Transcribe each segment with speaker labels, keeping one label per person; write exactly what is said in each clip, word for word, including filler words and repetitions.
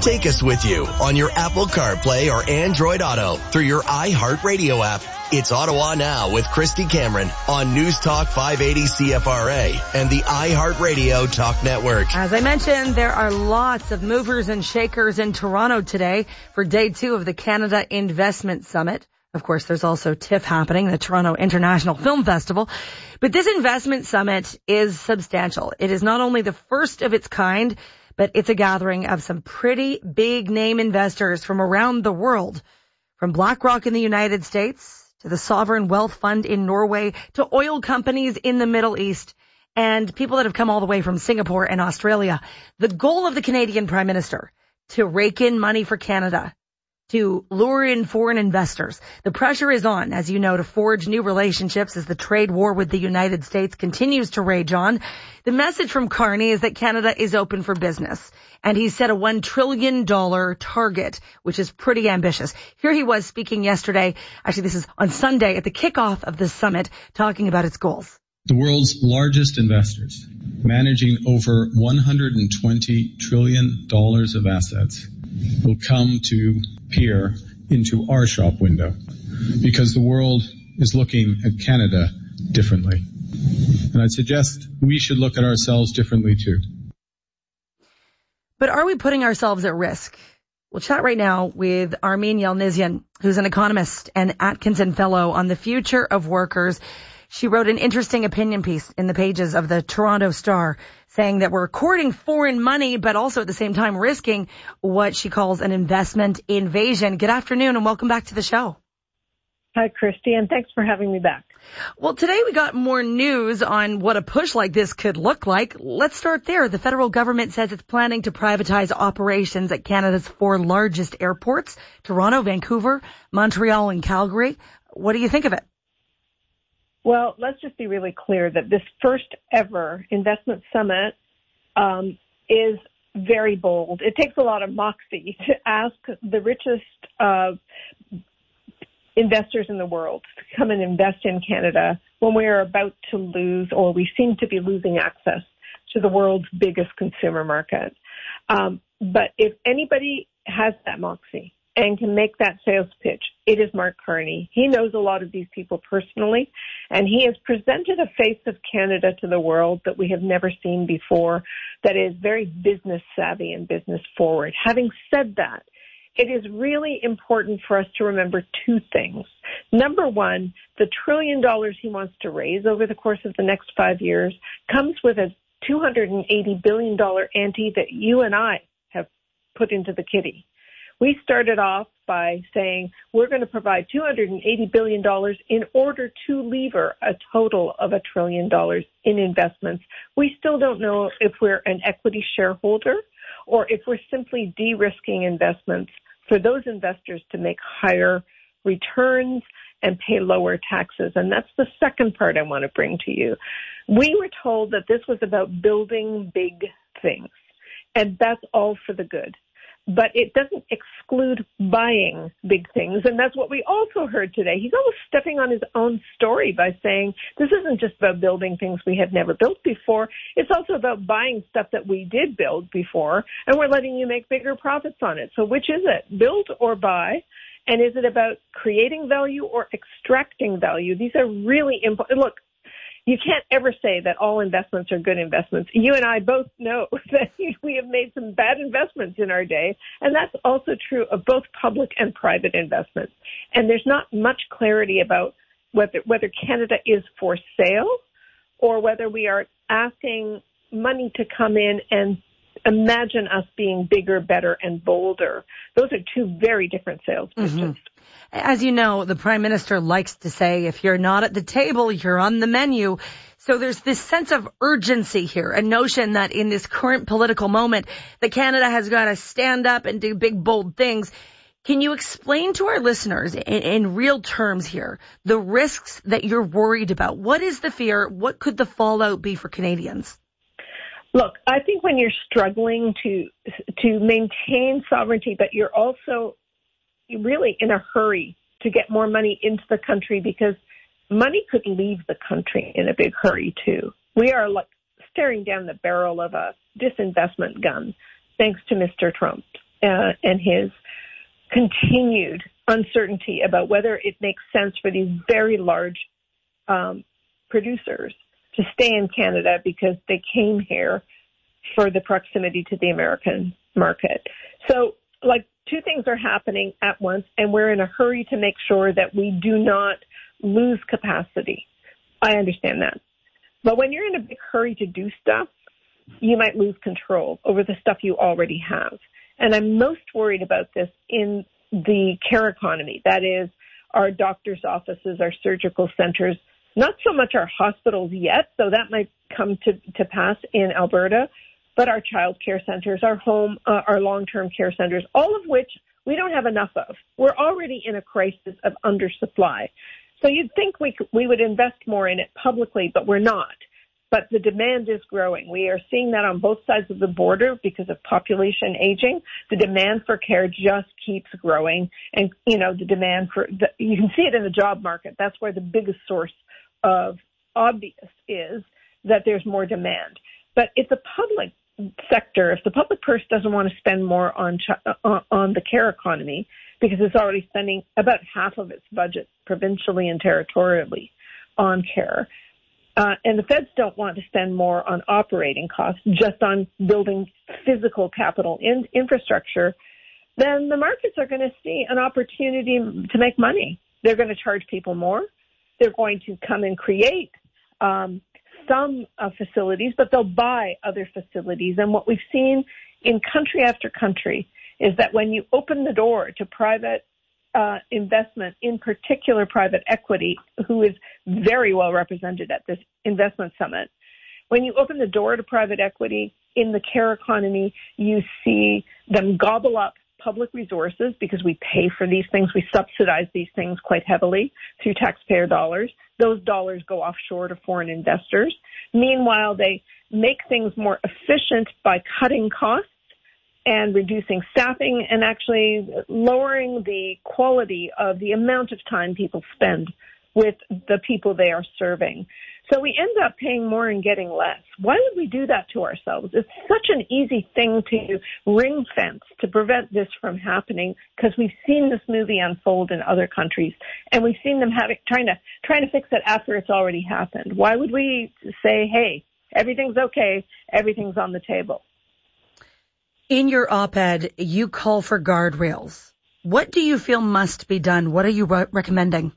Speaker 1: Take us with you on your Apple CarPlay or Android Auto through your iHeartRadio app. It's Ottawa Now with Christy Cameron on News Talk five eighty C F R A and the iHeartRadio Talk Network.
Speaker 2: As I mentioned, there are lots of movers and shakers in Toronto today for day two of the Canada Investment Summit. Of course, there's also TIFF happening, the Toronto International Film Festival. But this investment summit is substantial. It is not only the first of its kind, but it's a gathering of some pretty big name investors from around the world, from BlackRock in the United States to the Sovereign Wealth Fund in Norway to oil companies in the Middle East and people that have come all the way from Singapore and Australia. The goal of the Canadian Prime Minister, to rake in money for Canada, to lure in foreign investors. The pressure is on, as you know, to forge new relationships as the trade war with the United States continues to rage on. The message from Carney is that Canada is open for business, and he set a one trillion dollars target, which is pretty ambitious. Here he was speaking yesterday, actually this is on Sunday, at the kickoff of the summit, talking about its goals.
Speaker 3: The world's largest investors, managing over one hundred twenty trillion dollars of assets, will come to peer into our shop window because the world is looking at Canada differently. And I'd suggest we should look at ourselves differently too.
Speaker 2: But are we putting ourselves at risk? We'll chat right now with Armine Yalnizyan, who's an economist and Atkinson Fellow on the future of workers. She wrote an interesting opinion piece in the pages of the Toronto Star saying that we're courting foreign money, but also at the same time risking what she calls an investment invasion. Good afternoon and welcome back to the show.
Speaker 4: Hi, Christy, and thanks for having me back.
Speaker 2: Well, today we got more news on what a push like this could look like. Let's start there. The federal government says it's planning to privatize operations at Canada's four largest airports, Toronto, Vancouver, Montreal, and Calgary. What do you think of it?
Speaker 4: Well, let's just be really clear that this first ever investment summit um, is very bold. It takes a lot of moxie to ask the richest uh, investors in the world to come and invest in Canada when we are about to lose, or we seem to be losing, access to the world's biggest consumer market. Um, but if anybody has that moxie and can make that sales pitch, it is Mark Carney. He knows a lot of these people personally, and he has presented a face of Canada to the world that we have never seen before, that is very business savvy and business forward. Having said that, it is really important for us to remember two things. Number one, the trillion dollars he wants to raise over the course of the next five years comes with a two hundred eighty billion dollars ante that you and I have put into the kitty. We started off by saying we're going to provide two hundred eighty billion dollars in order to lever a total of a trillion dollars in investments. We still don't know if we're an equity shareholder or if we're simply de-risking investments for those investors to make higher returns and pay lower taxes. And that's the second part I want to bring to you. We were told that this was about building big things, and that's all for the good. But it doesn't exclude buying big things. And that's what we also heard today. He's almost stepping on his own story by saying this isn't just about building things we had never built before. It's also about buying stuff that we did build before, and we're letting you make bigger profits on it. So which is it, build or buy? And is it about creating value or extracting value? These are really important. Look, you can't ever say that all investments are good investments. You and I both know that we have made some bad investments in our day, and that's also true of both public and private investments. And there's not much clarity about whether whether Canada is for sale or whether we are asking money to come in and imagine us being bigger, better, and bolder. Those are two very different sales pitches. Mm-hmm.
Speaker 2: As you know, the Prime Minister likes to say, if you're not at the table, you're on the menu. So there's this sense of urgency here, a notion that in this current political moment, that Canada has got to stand up and do big, bold things. Can you explain to our listeners in, in real terms here the risks that you're worried about? What is the fear? What could the fallout be for Canadians?
Speaker 4: Look, I think when you're struggling to to maintain sovereignty, but you're also really in a hurry to get more money into the country because money could leave the country in a big hurry too. We are like staring down the barrel of a disinvestment gun, thanks to Mister Trump. uh, and his continued uncertainty about whether it makes sense for these very large um, producers to stay in Canada because they came here for the proximity to the American market. So, like, two things are happening at once, and we're in a hurry to make sure that we do not lose capacity. I understand that. But when you're in a big hurry to do stuff, you might lose control over the stuff you already have. And I'm most worried about this in the care economy. That is, our doctors' offices, our surgical centers, not so much our hospitals yet, though that might come to, to pass in Alberta, but our child care centers, our home, uh, our long-term care centers, all of which we don't have enough of. We're already in a crisis of undersupply. So you'd think we could, we would invest more in it publicly, but we're not. But the demand is growing. We are seeing that on both sides of the border because of population aging. The demand for care just keeps growing. And, you know, the demand for, the, you can see it in the job market. That's where the biggest source of obvious is, that there's more demand. But it's a public sector. If the public purse doesn't want to spend more on uh, on the care economy, because it's already spending about half of its budget provincially and territorially on care, uh, and the feds don't want to spend more on operating costs, just on building physical capital in infrastructure, then the markets are going to see an opportunity to make money. They're going to charge people more. They're going to come and create um, some uh, facilities, but they'll buy other facilities. And what we've seen in country after country is that when you open the door to private uh, investment, in particular private equity, who is very well represented at this investment summit, when you open the door to private equity in the care economy, you see them gobble up public resources because we pay for these things. We subsidize these things quite heavily through taxpayer dollars. Those dollars go offshore to foreign investors. Meanwhile, they make things more efficient by cutting costs and reducing staffing and actually lowering the quality of the amount of time people spend with the people they are serving. So we end up paying more and getting less. Why would we do that to ourselves? It's such an easy thing to ring fence to prevent this from happening, because we've seen this movie unfold in other countries, and we've seen them having trying to trying to fix it after it's already happened. Why would we say, hey, everything's okay, everything's on the table?
Speaker 2: In your op-ed, you call for guardrails. What do you feel must be done? What are you re- recommending?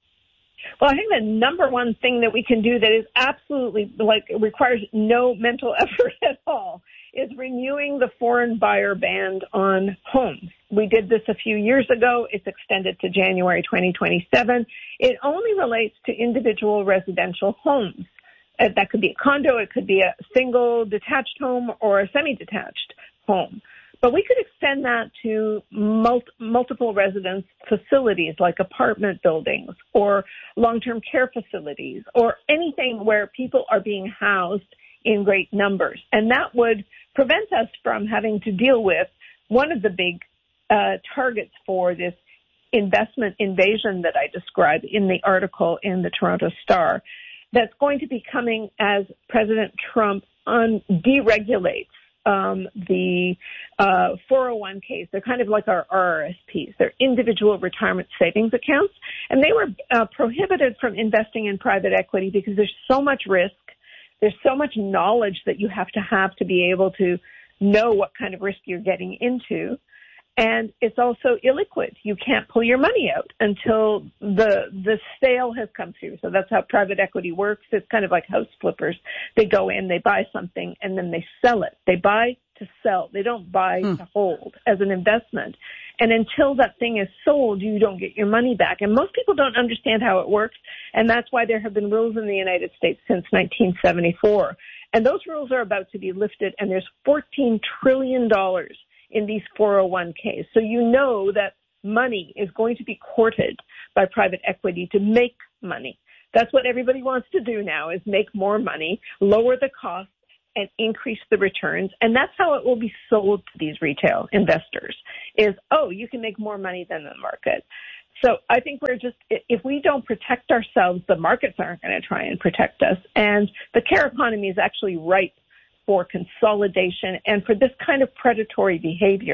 Speaker 4: Well, I think the number one thing that we can do that is absolutely, like, requires no mental effort at all is renewing the foreign buyer ban on homes. We did this a few years ago. It's extended to January twenty twenty-seven. It only relates to individual residential homes. Uh, that could be a condo, it could be a single detached home or a semi-detached home. But we could extend that to mul- multiple residence facilities like apartment buildings or long-term care facilities or anything where people are being housed in great numbers. And that would prevent us from having to deal with one of the big uh, targets for this investment invasion that I described in the article in the Toronto Star, that's going to be coming as President Trump un- deregulates Um, the uh, four oh one k's. They're kind of like our R R S Ps. They're individual retirement savings accounts, and they were uh, prohibited from investing in private equity because there's so much risk. There's so much knowledge that you have to have to be able to know what kind of risk you're getting into. And it's also illiquid. You can't pull your money out until the the sale has come through. So that's how private equity works. It's kind of like house flippers. They go in, they buy something, and then they sell it. They buy to sell. They don't buy hmm. to hold as an investment. And until that thing is sold, you don't get your money back. And most people don't understand how it works. And that's why there have been rules in the United States since nineteen seventy-four. And those rules are about to be lifted, and there's fourteen trillion dollars in these four oh one k's. So you know that money is going to be courted by private equity to make money. That's what everybody wants to do now, is make more money, lower the cost, and increase the returns. And that's how it will be sold to these retail investors is, oh, you can make more money than the market. So I think we're just, if we don't protect ourselves, the markets aren't going to try and protect us. And the care economy is actually ripe for consolidation and for this kind of predatory behavior.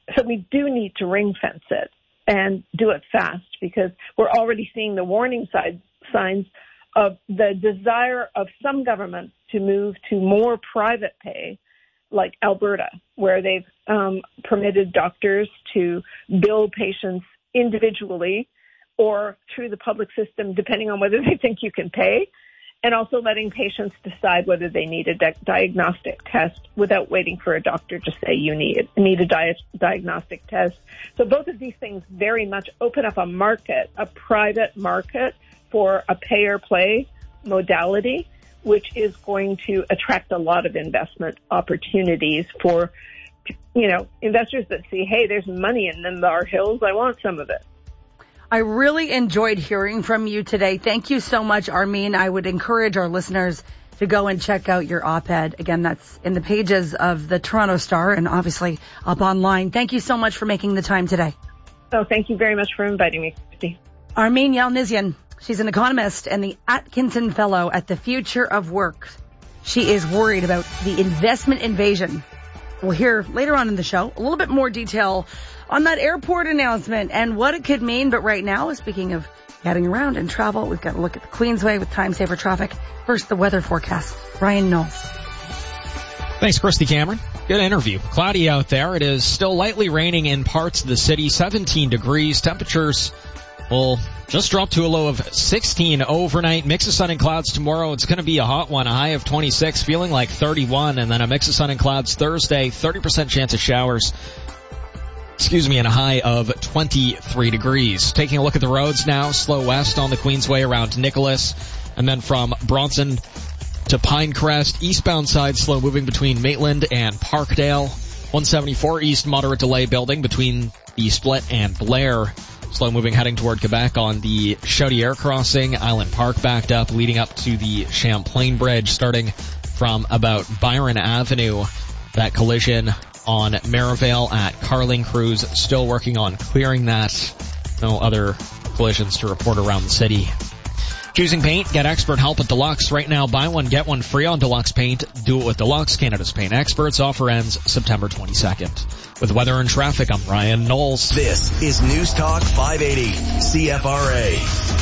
Speaker 4: so we do need to ring fence it and do it fast, because we're already seeing the warning side, signs of the desire of some governments to move to more private pay, like Alberta, where they've um, permitted doctors to bill patients individually or through the public system, depending on whether they think you can pay, and also letting patients decide whether they need a di- diagnostic test without waiting for a doctor to say you need, need a di- diagnostic test. So both of these things very much open up a market, a private market for a pay-or-play modality, which is going to attract a lot of investment opportunities for, you know, investors that see, hey, there's money in them, our hills, I want some of it.
Speaker 2: I really enjoyed hearing from you today. Thank you so much, Armin. I would encourage our listeners to go and check out your op-ed. Again, that's in the pages of the Toronto Star and obviously up online. Thank you so much for making the time today.
Speaker 4: Oh, thank you very much for inviting me, Christy.
Speaker 2: Armin Yalnizyan. She's an economist and the Atkinson Fellow at the Future of Work. She is worried about the investment invasion. We'll hear later on in the show a little bit more detail on that airport announcement and what it could mean. But right now, speaking of getting around and travel, we've got to look at the Queensway with time saver traffic. First, the weather forecast. Ryan Knowles.
Speaker 5: Thanks, Christy Cameron. Good interview. Cloudy out there. It is still lightly raining in parts of the city. seventeen degrees. Temperatures will just drop to a low of sixteen overnight. Mix of sun and clouds tomorrow. It's going to be a hot one. A high of twenty-six, feeling like thirty-one. And then a mix of sun and clouds Thursday. thirty percent chance of showers. Excuse me, and a high of twenty-three degrees. Taking a look at the roads now. Slow west on the Queensway around Nicholas. And then from Bronson to Pinecrest. Eastbound side slow moving between Maitland and Parkdale. one seventy-four east moderate delay building between the Split and Blair. Slow moving heading toward Quebec on the Chaudière crossing. Island Park backed up leading up to the Champlain Bridge starting from about Byron Avenue. That collision on Merivale at Carling Crews still working on clearing that. No other collisions to report around the city. Choosing paint, get expert help at Deluxe. Right now, buy one, get one free on Deluxe Paint. Do it with Deluxe, Canada's paint experts. Offer ends September twenty-second. With weather and traffic, I'm Ryan Knowles.
Speaker 1: This is News Talk five eighty C F R A.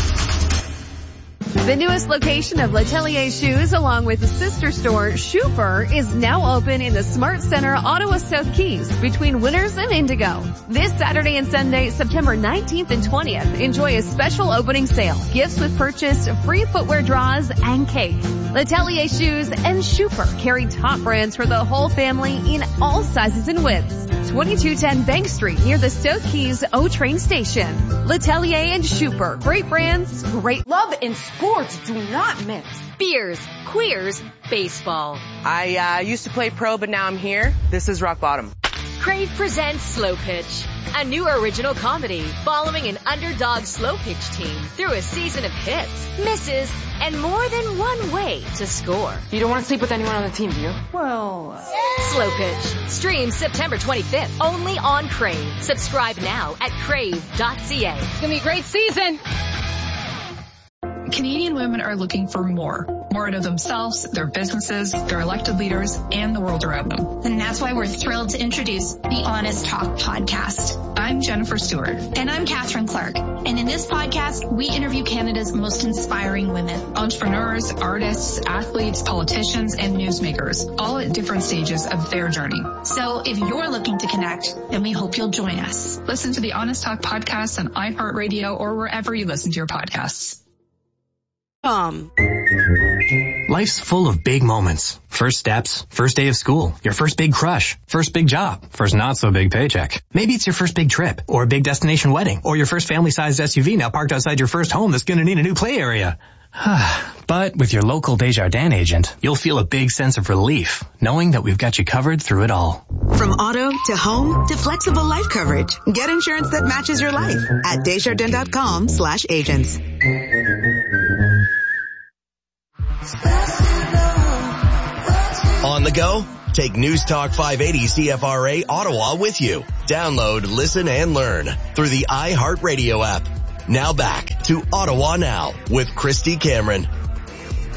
Speaker 6: The newest location of L'Atelier Shoes, along with the sister store, Schuper, is now open in the Smart Center, Ottawa South Keys, between Winners and Indigo. This Saturday and Sunday, September nineteenth and twentieth, enjoy a special opening sale. Gifts with purchase, free footwear draws, and cake. L'Atelier Shoes and Schuper carry top brands for the whole family in all sizes and widths. twenty-two ten Bank Street, near the South Keys O-Train Station. L'Atelier and Schuper. Great brands, great
Speaker 7: love and sports do not mix.
Speaker 6: beers, queers, baseball.
Speaker 7: I uh, used to play pro, but now I'm here. This is rock bottom.
Speaker 6: Crave presents Slow Pitch, a new original comedy following an underdog slow pitch team through a season of hits, misses, and more than one way to score.
Speaker 7: You don't want to sleep with anyone on the team, do you?
Speaker 6: Well, uh... Slow Pitch streams September twenty-fifth only on Crave. Subscribe now at crave dot c a.
Speaker 7: It's gonna be a great season.
Speaker 8: Canadian women are looking for more. More out of themselves, their businesses, their elected leaders, and the world around them.
Speaker 9: And that's why we're thrilled to introduce the Honest Talk podcast.
Speaker 8: I'm Jennifer Stewart.
Speaker 9: And I'm Catherine Clark. And in this podcast, we interview Canada's most inspiring women.
Speaker 8: Entrepreneurs, artists, athletes, politicians, and newsmakers, all at different stages of their journey.
Speaker 9: So if you're looking to connect, then we hope you'll join us.
Speaker 8: Listen to the Honest Talk podcast on iHeartRadio or wherever you listen to your podcasts.
Speaker 10: Um. Life's full of big moments. First steps, first day of school, your first big crush, first big job, first not so big paycheck. Maybe it's your first big trip, or a big destination wedding, or your first family-sized S U V now parked outside your first home that's going to need a new play area. But with your local Desjardins agent, you'll feel a big sense of relief, knowing that we've got you covered through it all.
Speaker 11: From auto to home to flexible life coverage, get insurance that matches your life at Desjardins.com slash agents.
Speaker 1: On the go? Take News Talk five eighty C F R A Ottawa with you. Download, listen, and learn through the iHeartRadio app. Now back to Ottawa Now with Christy Cameron.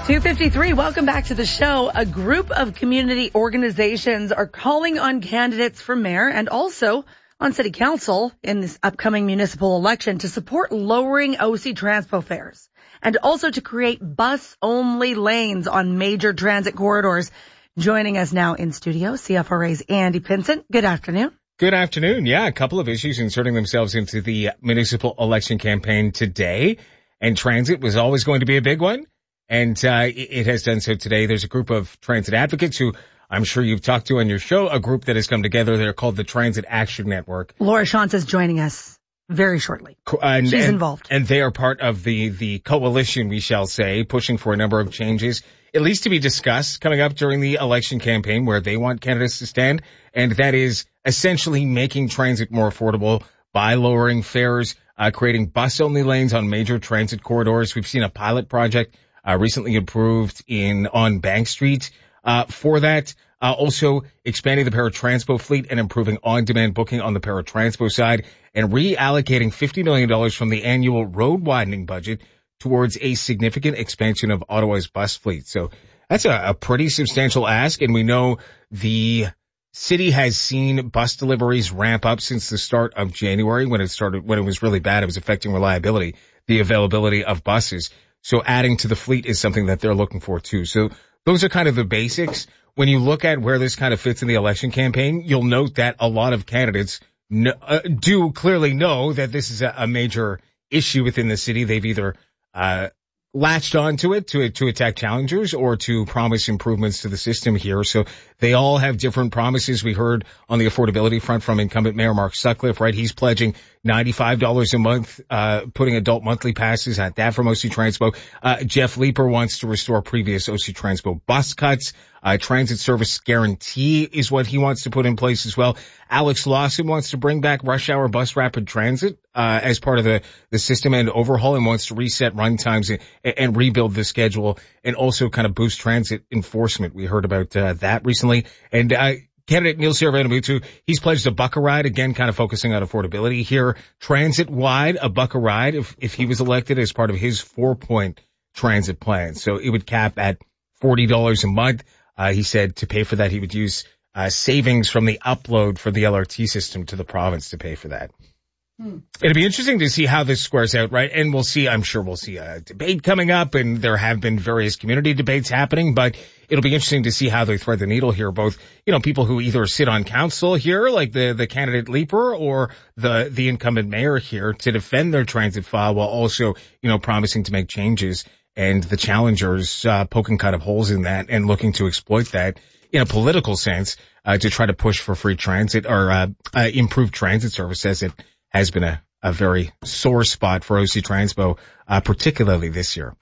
Speaker 2: two fifty-three, welcome back to the show. A group of community organizations are calling on candidates for mayor and also on city council in this upcoming municipal election to support lowering O C Transpo fares and also to create bus-only lanes on major transit corridors. Joining us now in studio, C F R A's Andy Pinson. Good afternoon.
Speaker 12: Good afternoon. Yeah, a couple of issues inserting themselves into the municipal election campaign today, and transit was always going to be a big one. And uh it has done so today. There's a group of transit advocates who I'm sure you've talked to on your show, a group that has come together. They're called the Transit Action Network.
Speaker 2: Laura Shantz is joining us very shortly.
Speaker 12: And,
Speaker 2: She's
Speaker 12: and,
Speaker 2: involved.
Speaker 12: And they are part of the, the coalition, we shall say, pushing for a number of changes, at least to be discussed coming up during the election campaign where they want candidates to stand. And that is essentially making transit more affordable by lowering fares, uh, creating bus-only lanes on major transit corridors. We've seen a pilot project Uh, recently approved in on Bank Street uh, for that. Uh, also expanding the Paratranspo fleet and improving on-demand booking on the Paratranspo side and reallocating fifty million dollars from the annual road widening budget towards a significant expansion of Ottawa's bus fleet. So that's a, a pretty substantial ask, and we know the city has seen bus deliveries ramp up since the start of January when it started, when it was really bad. It was affecting reliability, the availability of buses. So adding to the fleet is something that they're looking for too. So those are kind of the basics. When you look at where this kind of fits in the election campaign, you'll note that a lot of candidates know, uh, do clearly know that this is a, a major issue within the city. They've either uh latched onto it to to attack challengers or to promise improvements to the system here. So they all have different promises. We heard on the affordability front from incumbent Mayor Mark Sutcliffe, right? He's pledging ninety-five dollars a month, uh, putting adult monthly passes at that from O C Transpo. Uh, Jeff Leeper wants to restore previous O C Transpo bus cuts. Uh, transit service guarantee is what he wants to put in place as well. Alex Lawson wants to bring back rush hour bus rapid transit, uh, as part of the, the system and overhaul, and wants to reset run times and, and rebuild the schedule and also kind of boost transit enforcement. We heard about, uh, that recently. And, uh, candidate Neil Sierra-Vanamuthu, he's pledged a buck a ride, again, kind of focusing on affordability here. Transit wide, a buck a ride if, if he was elected as part of his four point transit plan. So it would cap at forty dollars a month. Uh, he said to pay for that, he would use, uh, savings from the upload for the L R T system to the province to pay for that. Hmm. It'll be interesting to see how this squares out, right? And we'll see, I'm sure we'll see a debate coming up, and there have been various community debates happening, but it'll be interesting to see how they thread the needle here. Both, you know, people who either sit on council here, like the, the candidate Leeper, or the, the incumbent mayor here to defend their transit file while also, you know, promising to make changes, and the challengers, uh, poking kind of holes in that and looking to exploit that in a political sense, uh, to try to push for free transit or, uh, uh improved transit service, as it has been a, a very sore spot for O C Transpo, uh, particularly this year.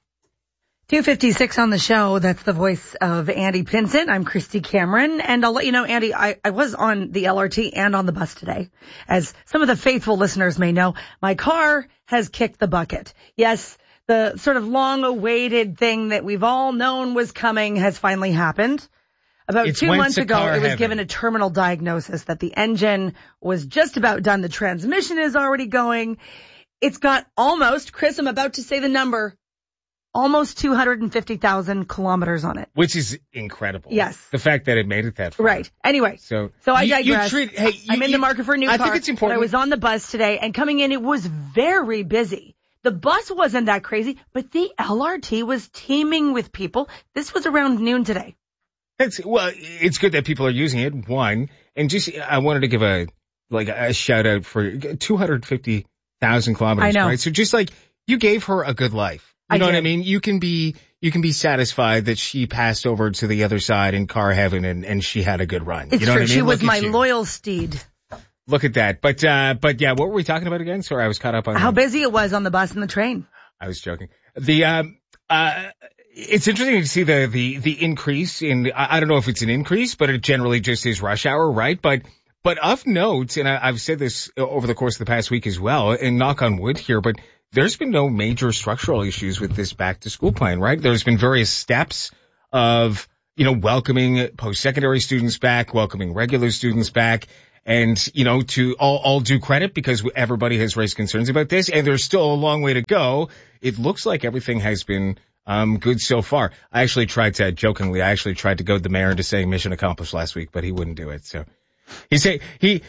Speaker 2: two fifty-six on the show. That's the voice of Andy Pinson. I'm Christy Cameron. And I'll let you know, Andy, I, I was on the L R T and on the bus today. As some of the faithful listeners may know, my car has kicked the bucket. Yes, the sort of long-awaited thing that we've all known was coming has finally happened. About
Speaker 12: it's
Speaker 2: two months ago, it was
Speaker 12: heaven.
Speaker 2: given a terminal diagnosis that the engine was just about done. The transmission is already going. It's got almost, Chris, I'm about to say the number, almost two hundred fifty thousand kilometers on it.
Speaker 12: Which is incredible.
Speaker 2: Yes.
Speaker 12: The fact that it made it that far.
Speaker 2: Right. Anyway.
Speaker 12: So,
Speaker 2: so I
Speaker 12: you,
Speaker 2: digress.
Speaker 12: You treat, hey, you,
Speaker 2: I'm in
Speaker 12: you,
Speaker 2: the market for a new
Speaker 12: I
Speaker 2: car.
Speaker 12: I think it's important.
Speaker 2: But I was on the bus today, and coming in, it was very busy. The bus wasn't that crazy, but the L R T was teeming with people. This was around noon today.
Speaker 12: It's, well, it's good that people are using it, one. And just, I wanted to give a, like, a shout out for two hundred fifty thousand kilometers.
Speaker 2: I know.
Speaker 12: Right? So just like, you gave her a good life. You
Speaker 2: I
Speaker 12: know
Speaker 2: did.
Speaker 12: what I mean? You can be, you can be satisfied that she passed over to the other side in car heaven and, and she had a good run.
Speaker 2: It's
Speaker 12: you know
Speaker 2: true.
Speaker 12: what I mean?
Speaker 2: She was
Speaker 12: Look
Speaker 2: my
Speaker 12: at you.
Speaker 2: loyal steed.
Speaker 12: Look at that. But, uh, but yeah, what were we talking about again? Sorry, I was caught up on
Speaker 2: How
Speaker 12: that.
Speaker 2: busy it was on the bus and the train.
Speaker 12: I was joking. The, um, uh, it's interesting to see the, the, the increase in, I don't know if it's an increase, but it generally just is rush hour, right? But, but of note, and I, I've said this over the course of the past week as well, and knock on wood here, but there's been no major structural issues with this back to school plan, right? There's been various steps of, you know, welcoming post-secondary students back, welcoming regular students back. And, you know, to all, all due credit, because everybody has raised concerns about this, and there's still a long way to go. It looks like everything has been um, good so far. I actually tried to, jokingly, I actually tried to goad the mayor into saying mission accomplished last week, but he wouldn't do it. So he say, he,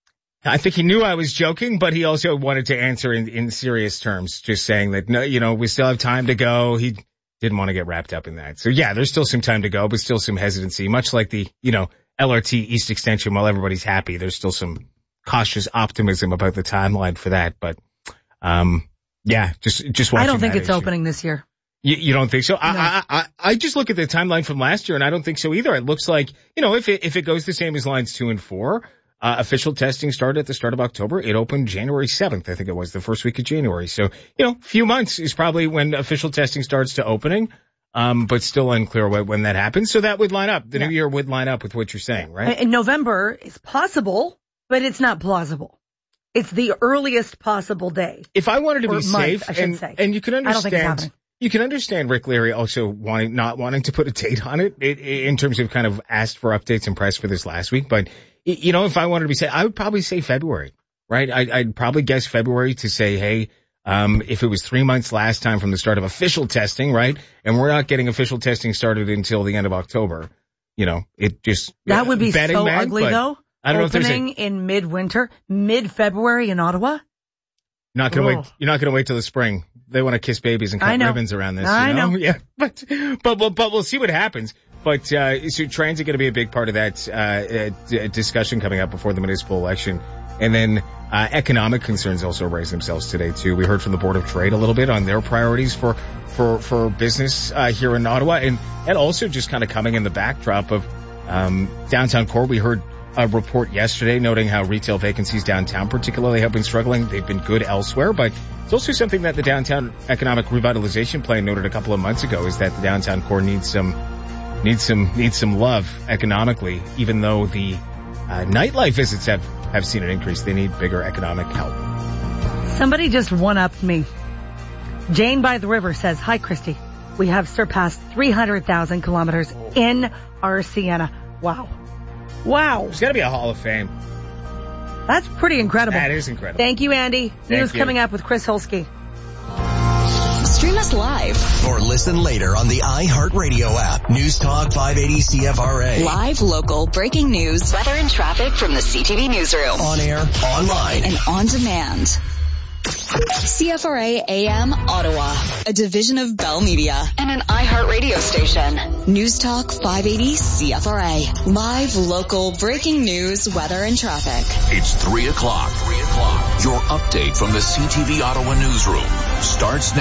Speaker 12: I think he knew I was joking, but he also wanted to answer in, in serious terms, just saying that, no, you know, we still have time to go. He didn't want to get wrapped up in that. So yeah, there's still some time to go, but still some hesitancy, much like the, you know, L R T East Extension. While everybody's happy, there's still some cautious optimism about the timeline for that. But, um, yeah, just, just watching
Speaker 2: I don't think
Speaker 12: that
Speaker 2: it's
Speaker 12: issue.
Speaker 2: opening this year.
Speaker 12: You, you don't think so?
Speaker 2: No.
Speaker 12: I, I, I, I just look at the timeline from last year and I don't think so either. It looks like, you know, if it, if it goes the same as lines two and four, uh, official testing started at the start of October. It opened January seventh. I think it was the first week of January. So, you know, a few months is probably when official testing starts to opening. Um, but still unclear when that happens. So that would line up. The yeah. new year would line up with what you're saying, right?
Speaker 2: In November is possible, but it's not plausible. It's the earliest possible day.
Speaker 12: If I wanted to be
Speaker 2: month,
Speaker 12: safe,
Speaker 2: I should
Speaker 12: and,
Speaker 2: say.
Speaker 12: and you can
Speaker 2: I don't think it's
Speaker 12: understand,
Speaker 2: happening.
Speaker 12: you can understand Rick Leary also wanting, not wanting to put a date on it, it, it in terms of kind of asked for updates and press for this last week. But, you know, if I wanted to be safe, I would probably say February, right? I, I'd probably guess February to say, hey, Um, if it was three months last time from the start of official testing, right? And we're not getting official testing started until the end of October, you know, it just,
Speaker 2: that would be so
Speaker 12: mag,
Speaker 2: ugly though.
Speaker 12: I don't
Speaker 2: Opening
Speaker 12: know if there's a,
Speaker 2: in midwinter, mid-February in Ottawa.
Speaker 12: Not gonna
Speaker 2: Whoa.
Speaker 12: wait, you're not gonna wait till the spring. They want to kiss babies and cut ribbons around this,
Speaker 2: I
Speaker 12: you know?
Speaker 2: know.
Speaker 12: Yeah, but, but, but, but we'll see what happens. But, uh, so transit going to be a big part of that, uh, uh, discussion coming up before the municipal election. And then, uh, economic concerns also raise themselves today too. We heard from the Board of Trade a little bit on their priorities for, for, for business, uh, here in Ottawa. And, and also just kind of coming in the backdrop of, um, downtown core. We heard a report yesterday noting how retail vacancies downtown particularly have been struggling. They've been good elsewhere, but it's also something that the downtown economic revitalization plan noted a couple of months ago is that the downtown core needs some, needs some, needs some love economically, even though the, uh, nightlife visits have, have seen an increase. They need bigger economic help.
Speaker 2: Somebody just one-upped me. Jane by the River says, hi, Christy. We have surpassed three hundred thousand kilometers in our Sienna. Wow. Wow.
Speaker 12: There's got to be a Hall of Fame.
Speaker 2: That's pretty incredible.
Speaker 12: That is incredible.
Speaker 2: Thank you, Andy.
Speaker 12: Thank
Speaker 2: News
Speaker 12: you.
Speaker 2: coming up with Chris Holsky.
Speaker 9: Stream us live.
Speaker 1: Or listen later on the iHeartRadio app. News Talk five eighty C F R A.
Speaker 13: Live, local, breaking news, weather and traffic from the C T V newsroom.
Speaker 1: On air, online,
Speaker 13: and on demand. C F R A A M Ottawa, a division of Bell Media and an iHeartRadio station. News Talk five eighty C F R A. Live, local, breaking news, weather and traffic.
Speaker 14: It's three o'clock. Three o'clock. Your update from the C T V Ottawa newsroom starts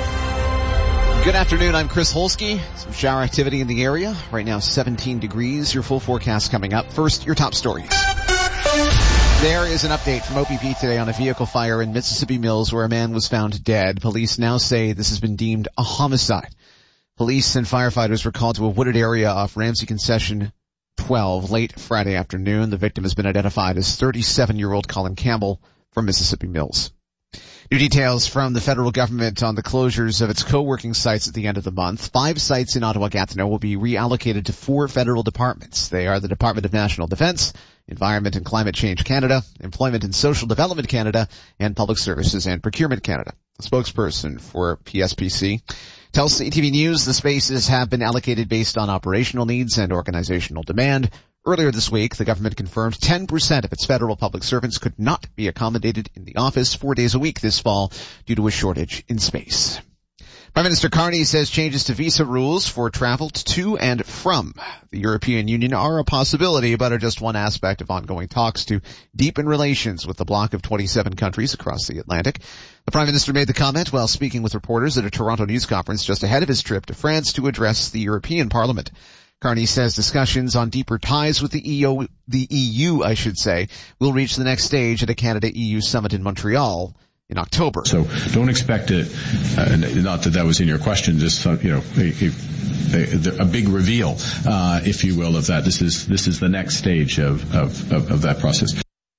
Speaker 14: now.
Speaker 15: Good afternoon. I'm Chris Holsky. Some shower activity in the area. Right now, seventeen degrees. Your full forecast coming up. First, your top stories. There is an update from O P P today on a vehicle fire in Mississippi Mills where a man was found dead. Police now say this has been deemed a homicide. Police and firefighters were called to a wooded area off Ramsey Concession twelve late Friday afternoon. The victim has been identified as thirty-seven-year-old Colin Campbell from Mississippi Mills. New details from the federal government on the closures of its co-working sites at the end of the month. Five sites in Ottawa-Gatineau will be reallocated to four federal departments. They are the Department of National Defence, Environment and Climate Change Canada, Employment and Social Development Canada, and Public Services and Procurement Canada. A spokesperson for P S P C tells C T V News the spaces have been allocated based on operational needs and organizational demand. Earlier this week, the government confirmed ten percent of its federal public servants could not be accommodated in the office four days a week this fall due to a shortage in space. Prime Minister Carney says changes to visa rules for travel to and from the European Union are a possibility, but are just one aspect of ongoing talks to deepen relations with the bloc of twenty-seven countries across the Atlantic. The Prime Minister made the comment while speaking with reporters at a Toronto news conference just ahead of his trip to France to address the European Parliament. Carney says discussions on deeper ties with the E U, the E U, I should say, will reach the next stage at a Canada-E U summit in Montreal in October.
Speaker 3: So don't expect it, uh, not that that was in your question, just, uh, you know, a, a, a big reveal, uh, if you will, of that. This is, this is the next stage of, of, of, of that process.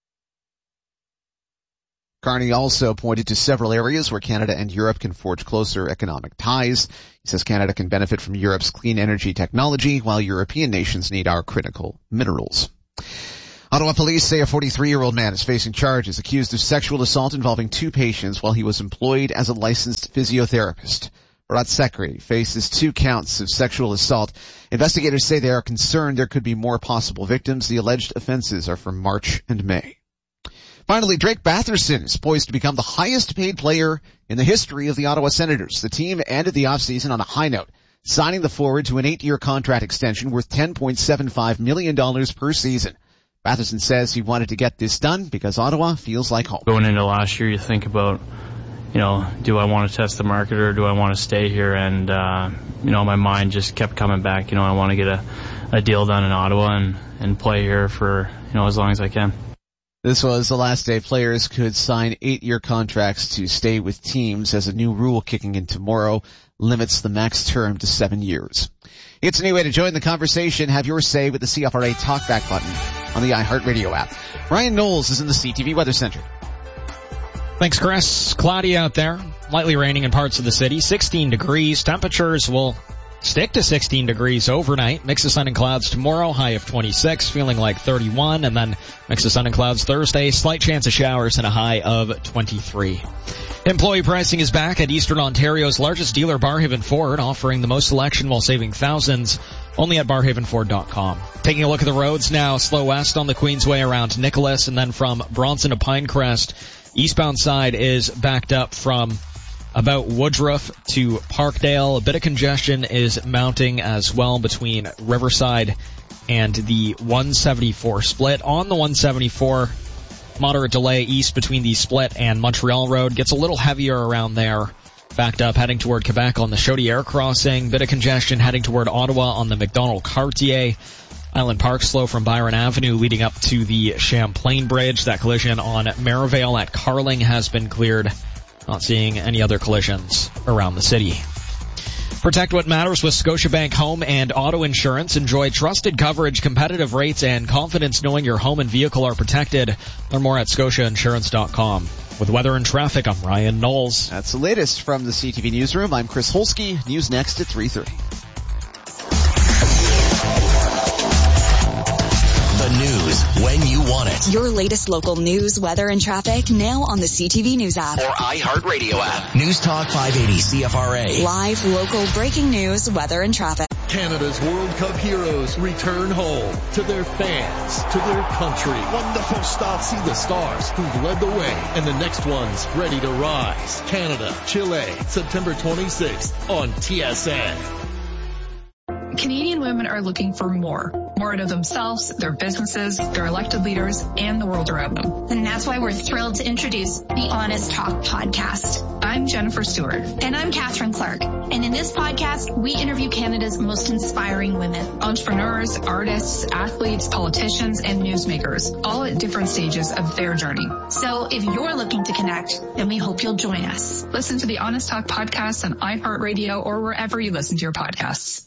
Speaker 15: Carney also pointed to several areas where Canada and Europe can forge closer economic ties. He says Canada can benefit from Europe's clean energy technology, while European nations need our critical minerals. Ottawa police say a forty-three-year-old man is facing charges accused of sexual assault involving two patients while he was employed as a licensed physiotherapist. Ratsekri faces two counts of sexual assault. Investigators say they are concerned there could be more possible victims. The alleged offenses are from March and May. Finally, Drake Batherson is poised to become the highest paid player in the history of the Ottawa Senators. The team ended the offseason on a high note, signing the forward to an eight-year contract extension worth ten point seven five million dollars per season. Batherson says he wanted to get this done because Ottawa feels like home.
Speaker 16: Going into last year, you think about, you know, do I want to test the market or do I want to stay here? And, uh, you know, my mind just kept coming back. You know, I want to get a, a deal done in Ottawa and, and play here for, you know, as long as I can.
Speaker 15: This was the last day players could sign eight-year contracts to stay with teams, as a new rule kicking in tomorrow limits the max term to seven years. It's a new way to join the conversation. Have your say with the C F R A Talkback button on the iHeartRadio app. Ryan Knowles is in the C T V Weather Center.
Speaker 5: Thanks, Chris. Cloudy out there. Lightly raining in parts of the city. sixteen degrees. Temperatures will stick to sixteen degrees overnight. Mix of sun and clouds tomorrow. High of twenty-six. Feeling like thirty-one. And then mix of sun and clouds Thursday. Slight chance of showers and a high of twenty-three. Employee pricing is back at Eastern Ontario's largest dealer, Barrhaven Ford, offering the most selection while saving thousands. Only at barrhaven ford dot com. Taking a look at the roads now. Slow west on the Queensway around Nicholas, and then from Bronson to Pinecrest. Eastbound side is backed up from about Woodruff to Parkdale. A bit of congestion is mounting as well between Riverside and the one seventy-four split. On the one seventy-four, moderate delay east between the split and Montreal Road. Gets a little heavier around there. Backed up heading toward Quebec on the Chaudière crossing. Bit of congestion heading toward Ottawa on the McDonald-Cartier. Island Park slow from Byron Avenue leading up to the Champlain Bridge. That collision on Merivale at Carling has been cleared. Not seeing any other collisions around the city. Protect what matters with Scotiabank Home and Auto Insurance. Enjoy trusted coverage, competitive rates, and confidence knowing your home and vehicle are protected. Learn more at scotia insurance dot com. With weather and traffic, I'm Ryan Knowles.
Speaker 15: That's the latest from the C T V Newsroom. I'm Chris Holsky. News next at three thirty.
Speaker 1: The news when you want it.
Speaker 13: Your latest local news, weather, and traffic now on the C T V News app.
Speaker 1: Or iHeartRadio app. News Talk five eighty C F R A.
Speaker 13: Live, local, breaking news, weather, and traffic.
Speaker 17: Canada's World Cup heroes return home to their fans, to their country. Wonderful start. See the stars who've led the way and the next one's ready to rise. Canada, Chile, September twenty-sixth on T S N.
Speaker 8: Canadian women are looking for more. More out of themselves, their businesses, their elected leaders, and the world around them.
Speaker 9: And that's why we're thrilled to introduce the Honest Talk podcast.
Speaker 8: I'm Jennifer Stewart.
Speaker 9: And I'm Catherine Clark. And in this podcast, we interview Canada's most inspiring women.
Speaker 8: Entrepreneurs, artists, athletes, politicians, and newsmakers, all at different stages of their journey.
Speaker 9: So if you're looking to connect, then we hope you'll join us.
Speaker 8: Listen to the Honest Talk podcast on iHeartRadio or wherever you listen to your podcasts.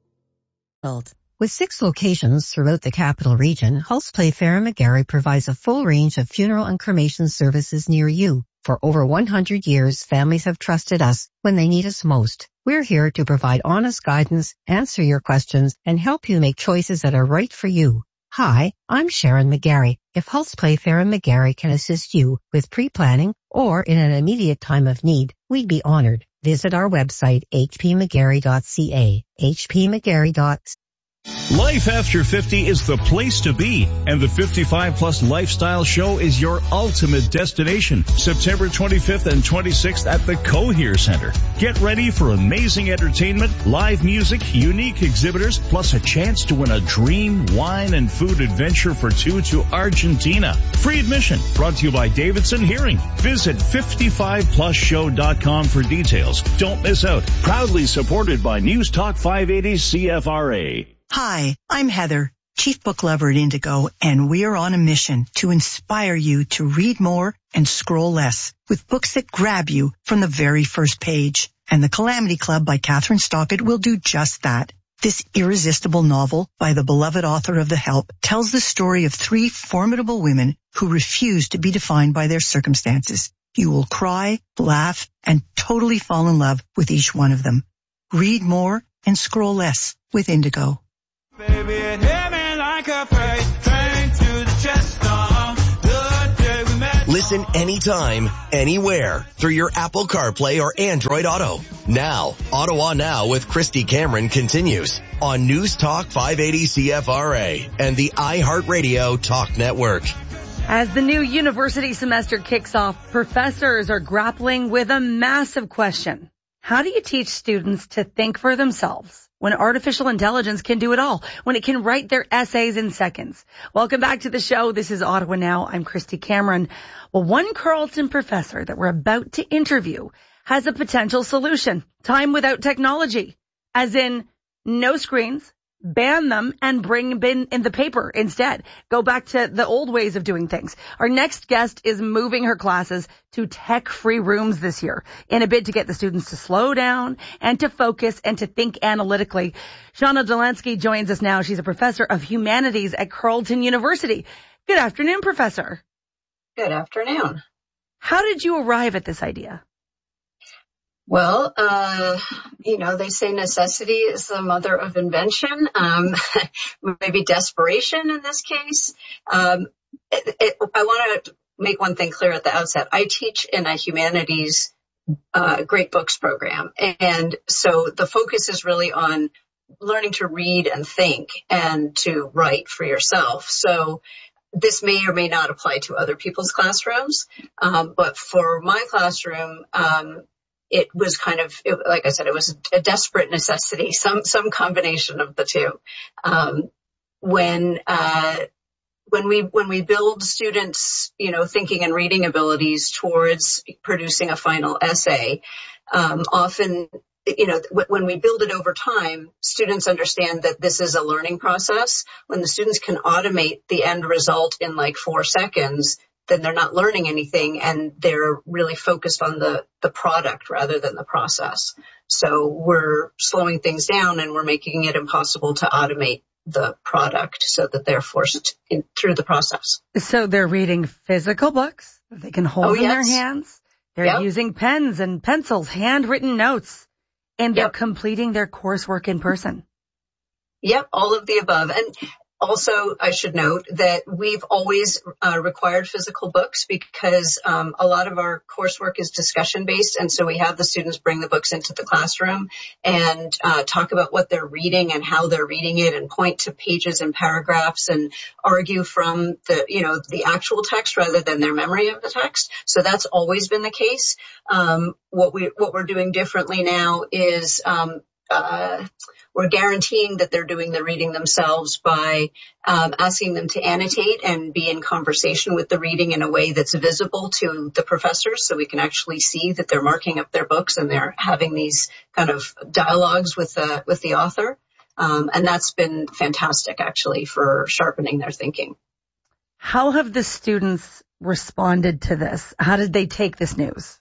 Speaker 18: With six locations throughout the capital region, Hulse Play Fair and McGarry provides a full range of funeral and cremation services near you. For over one hundred years, families have trusted us when they need us most. We're here to provide honest guidance, answer your questions, and help you make choices that are right for you. Hi, I'm Sharon McGarry. If Hulse Play Fair and McGarry can assist you with pre-planning or in an immediate time of need, we'd be honored. Visit our website, h p mcgarry dot c a, h p mcgarry dot c a.
Speaker 19: Life after fifty is the place to be, and the fifty-five plus Lifestyle Show is your ultimate destination. September twenty-fifth and twenty-sixth at the Cohere Center. Get ready for amazing entertainment, live music, unique exhibitors, plus a chance to win a dream wine and food adventure for two to Argentina. Free admission, brought to you by Davidson Hearing. Visit fifty-five plus show dot com for details. Don't miss out. Proudly supported by News Talk five eighty C F R A.
Speaker 20: Hi, I'm Heather, Chief Book Lover at Indigo, and we are on a mission to inspire you to read more and scroll less with books that grab you from the very first page. And The Calamity Club by Catherine Stockett will do just that. This irresistible novel by the beloved author of The Help tells the story of three formidable women who refuse to be defined by their circumstances. You will cry, laugh, and totally fall in love with each one of them. Read more and scroll less with Indigo.
Speaker 21: Baby, it hit me like a freight train to the chest. The day we met.
Speaker 1: Listen anytime, anywhere through your Apple CarPlay or Android Auto. Now, Ottawa Now with Christy Cameron continues on News Talk five eighty C F R A and the iHeartRadio Talk Network.
Speaker 2: As the new university semester kicks off, professors are grappling with a massive question. How do you teach students to think for themselves when artificial intelligence can do it all, when it can write their essays in seconds? Welcome back to the show. This is Ottawa Now. I'm Christy Cameron. Well, one Carleton professor that we're about to interview has a potential solution. Time without technology, as in no screens, ban them and bring bin in the paper instead. Go back to the old ways of doing things. Our next guest is moving her classes to tech-free rooms this year in a bid to get the students to slow down and to focus and to think analytically. Shauna Delansky joins us now. She's a professor of humanities at Carleton University. Good afternoon, Professor.
Speaker 21: Good afternoon.
Speaker 2: How did you arrive at this idea?
Speaker 21: Well, uh, you know, they say necessity is the mother of invention, um, maybe desperation in this case. Um, it, it, I want to make one thing clear at the outset. I teach in a humanities uh, great books program. And so the focus is really on learning to read and think and to write for yourself. So this may or may not apply to other people's classrooms. Um, but for my classroom, um, it was kind of, it, like I said, it was a desperate necessity, some, some combination of the two. Um, when, uh, when we, when we build students, you know, thinking and reading abilities towards producing a final essay, um, often, you know, w- when we build it over time, students understand that this is a learning process. When the students can automate the end result in like four seconds, then they're not learning anything and they're really focused on the, the product rather than the process. So we're slowing things down and we're making it impossible to automate the product so that they're forced in, through the process.
Speaker 2: So they're reading physical books that they can hold
Speaker 21: oh,
Speaker 2: in
Speaker 21: yes.
Speaker 2: their hands. They're
Speaker 21: yep.
Speaker 2: using pens and pencils, handwritten notes, and they're
Speaker 21: yep.
Speaker 2: completing their coursework in person.
Speaker 21: Yep, all of the above. And also, I should note that we've always uh, required physical books because um, a lot of our coursework is discussion-based, and so we have the students bring the books into the classroom and uh, talk about what they're reading and how they're reading it and point to pages and paragraphs and argue from the, you know, the actual text rather than their memory of the text. So that's always been the case. Um, what we what we're doing differently now is um, uh, we're guaranteeing that they're doing the reading themselves by um, asking them to annotate and be in conversation with the reading in a way that's visible to the professors so we can actually see that they're marking up their books and they're having these kind of dialogues with the, with the author. Um, and that's been fantastic, actually, for sharpening their thinking.
Speaker 2: How have the students responded to this? How did they take this news?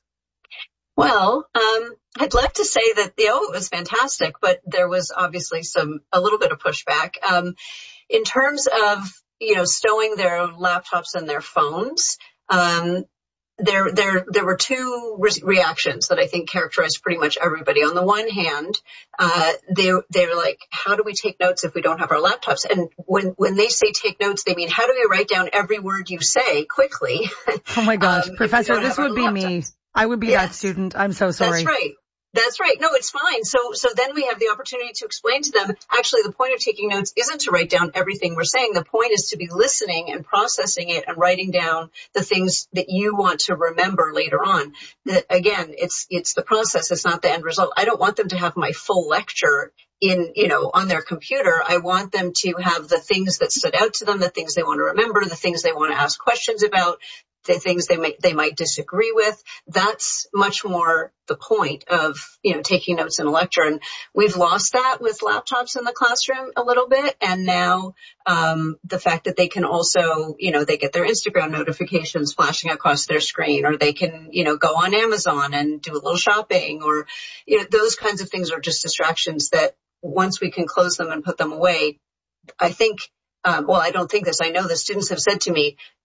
Speaker 21: Well, um, I'd love to say that, you know, it was fantastic, but there was obviously some, a little bit of pushback. Um, in terms of, you know, stowing their laptops and their phones, um, there, there, there were two re- reactions that I think characterized pretty much everybody. On the one hand, uh, they, they're like, how do we take notes if we don't have our laptops? And when, when they say take notes, they mean, how do we write down every word you say quickly?
Speaker 2: Oh my gosh,
Speaker 21: um,
Speaker 2: Professor, this would be laptops. me. I would be yes. that student. I'm so sorry.
Speaker 21: That's right. That's right. No, it's fine. So, so then we have the opportunity to explain to them, actually, the point of taking notes isn't to write down everything we're saying. The point is to be listening and processing it and writing down the things that you want to remember later on. The, again, it's, it's the process. It's not the end result. I don't want them to have my full lecture in, you know, on their computer. I want them to have the things that stood out to them, the things they want to remember, the things they want to ask questions about, the things they might, they might disagree with. That's much more the point of, you know, taking notes in a lecture. And we've lost that with laptops in the classroom a little bit. And now, um, the fact that they can also, you know, they get their Instagram notifications flashing across their screen, or they can, you know, go on Amazon and do a little shopping, or, you know, those kinds of things are just distractions that once we can close them and put them away, I think, um, well, I don't think this, I know the students have said to me,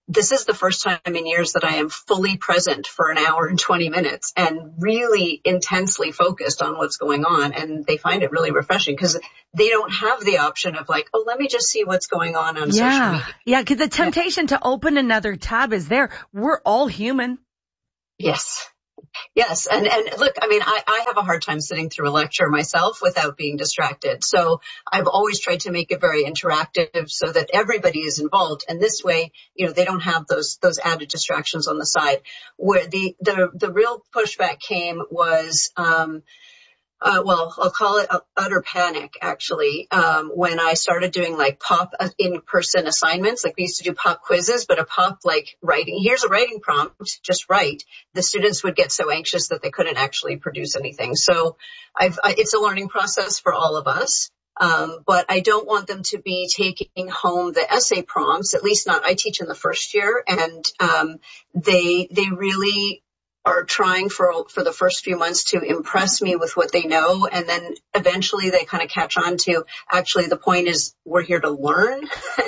Speaker 21: this is the first time in years that I am fully present for an hour and twenty minutes and really intensely focused on what's going on. And they find it really refreshing because they don't have the option of like, oh, let me just see what's going on on
Speaker 2: yeah.
Speaker 21: social media.
Speaker 2: Yeah, because the temptation yeah. to open another tab is there. We're all human.
Speaker 21: Yes. Yes. And, and look, I mean, I, I have a hard time sitting through a lecture myself without being distracted. So I've always tried to make it very interactive so that everybody is involved. And this way, you know, they don't have those, those added distractions on the side. Where the, the, the real pushback came was, um, Uh, well, I'll call it utter panic, actually, um, when I started doing like pop in-person assignments. Like we used to do pop quizzes, but a pop like writing. Here's a writing prompt, just write. The students would get so anxious that they couldn't actually produce anything. So I've, I, it's a learning process for all of us. Um, but I don't want them to be taking home the essay prompts, at least not, I teach in the first year, and, um, they, they really are trying for for the first few months to impress me with what they know, and then eventually they kind of catch on to actually the point is we're here to learn.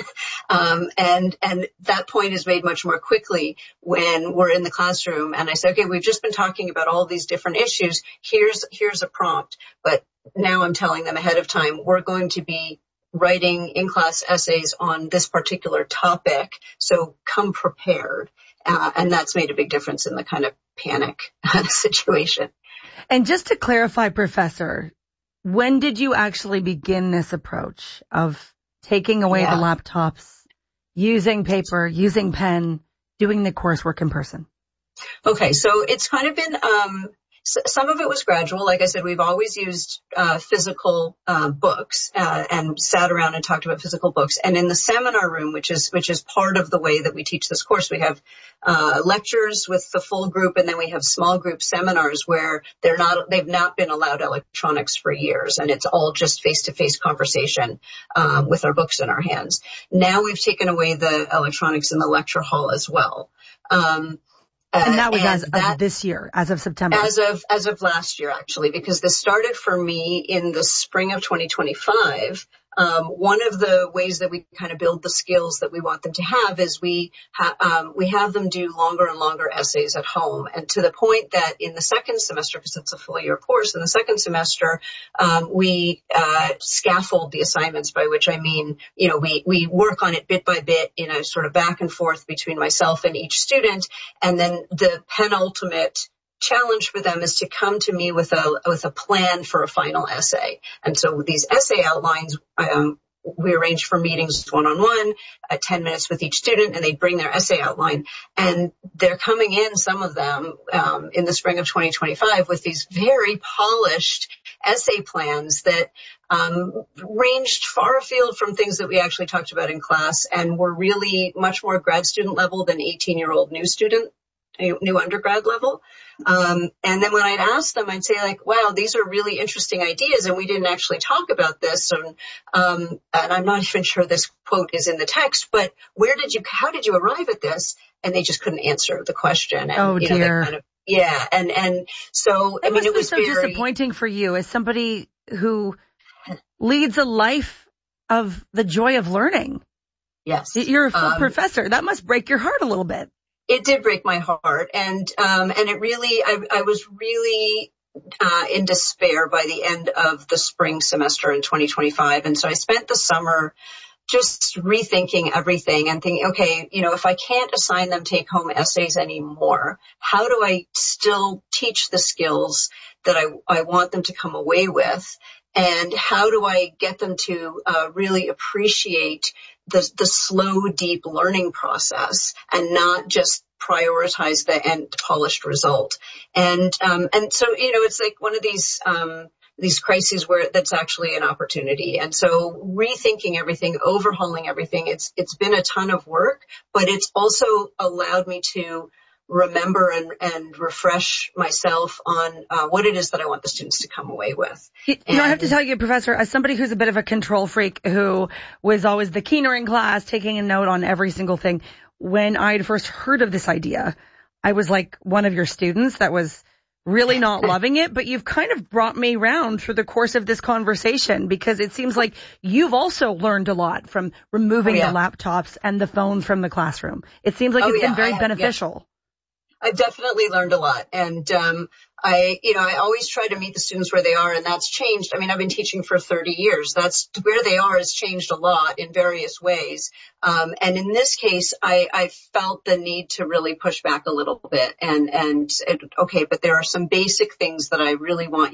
Speaker 21: um, and and that point is made much more quickly when we're in the classroom and I say, okay, we've just been talking about all these different issues. Here's here's a prompt, but now I'm telling them ahead of time we're going to be writing in-class essays on this particular topic, so come prepared. Uh, and that's made a big difference in the kind of panic situation.
Speaker 2: And just to clarify, Professor, when did you actually begin this approach of taking away
Speaker 21: yeah.
Speaker 2: the laptops, using paper, using pen, doing the coursework in person?
Speaker 21: Okay, so it's kind of been, um, some of it was gradual. Like I said, we've always used uh, physical uh, books uh, and sat around and talked about physical books. And in the seminar room, which is which is part of the way that we teach this course, we have uh, lectures with the full group, and then we have small group seminars where they're not they've not been allowed electronics for years, and it's all just face-to-face conversation um, with our books in our hands. Now we've taken away the electronics in the lecture hall as well. Um, Uh,
Speaker 2: and that was
Speaker 21: and
Speaker 2: as
Speaker 21: that,
Speaker 2: of this year, as of September.
Speaker 21: As of, as of last year, actually, because this started for me in the spring of twenty twenty-five. Um, one of the ways that we kind of build the skills that we want them to have is we ha- um, we have them do longer and longer essays at home, and to the point that in the second semester, because it's a full year course, in the second semester, um, we uh, scaffold the assignments, by which I mean, you know, we we work on it bit by bit in a sort of back and forth between myself and each student, and then the penultimate challenge for them is to come to me with a with a plan for a final essay. And so these essay outlines, um, we arrange for meetings one-on-one, at ten minutes with each student, and they bring their essay outline. And they're coming in, some of them, um, in the spring of twenty twenty-five with these very polished essay plans that um, ranged far afield from things that we actually talked about in class, and were really much more grad student level than eighteen-year-old new student, new undergrad level. Um, and then when I'd ask them, I'd say like, wow, these are really interesting ideas, and we didn't actually talk about this. And, um, and I'm not even sure this quote is in the text, but where did you, how did you arrive at this? And they just couldn't answer the question. And,
Speaker 2: oh,
Speaker 21: you know,
Speaker 2: dear.
Speaker 21: they kind of, yeah. And, and so, I
Speaker 2: it
Speaker 21: mean,
Speaker 2: must
Speaker 21: it was
Speaker 2: be so
Speaker 21: very
Speaker 2: disappointing for you as somebody who leads a life of the joy of learning.
Speaker 21: Yes.
Speaker 2: You're a full
Speaker 21: um,
Speaker 2: professor. That must break your heart a little bit.
Speaker 21: It did break my heart, and um and it really I, I was really uh in despair by the end of the spring semester in twenty twenty-five, and so I spent the summer just rethinking everything and thinking, okay, you know, if I can't assign them take home essays anymore, how do I still teach the skills that I I want them to come away with, and how do I get them to uh really appreciate the the slow, deep learning process and not just prioritize the end polished result. And um and so, you know, it's like one of these um these crises where that's actually an opportunity. And so rethinking everything, overhauling everything, it's it's been a ton of work, but it's also allowed me to remember and, and refresh myself on uh, what it is that I want the students to come away with.
Speaker 2: You
Speaker 21: and,
Speaker 2: know, I have to tell you, Professor, as somebody who's a bit of a control freak who was always the keener in class, taking a note on every single thing, when I'd first heard of this idea, I was like one of your students that was really not loving it, but you've kind of brought me round through the course of this conversation because it seems like you've also learned a lot from removing oh, yeah. the laptops and the phones from the classroom. It seems like oh, it's yeah, been very I, beneficial.
Speaker 21: Yeah. I've definitely learned a lot. And, um, I, you know, I always try to meet the students where they are, and that's changed. I mean, I've been teaching for thirty years. That's where they are has changed a lot in various ways. Um, and in this case, I, I felt the need to really push back a little bit and, and, it, okay, but there are some basic things that I really want